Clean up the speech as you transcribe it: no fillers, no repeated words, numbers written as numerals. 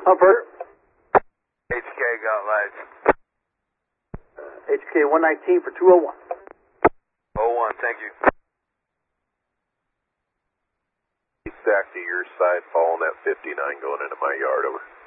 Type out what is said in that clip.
Humper. HK got lights. HK 119 for 201. 01, thank you. Stack to your side, following that 59 going into my yard, over.